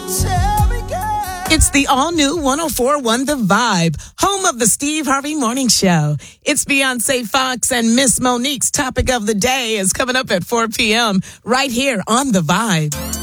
It's the all-new 104.1 The Vibe, home of the Steve Harvey Morning Show. It's Beyonce Fox and Miss Monique's Topic of the Day is coming up at 4 p.m. right here on The Vibe.